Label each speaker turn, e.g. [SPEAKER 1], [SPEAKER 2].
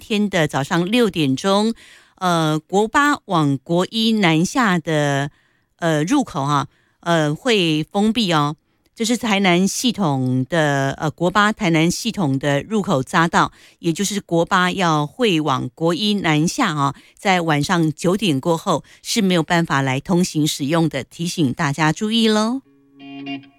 [SPEAKER 1] 天的早上6点钟，国八往国一南下的入口会封闭哦。这是台南系统的国八台南系统的入口匝道，也就是国八要会往国一南下在晚上9点过后是没有办法来通行使用的，提醒大家注意咯。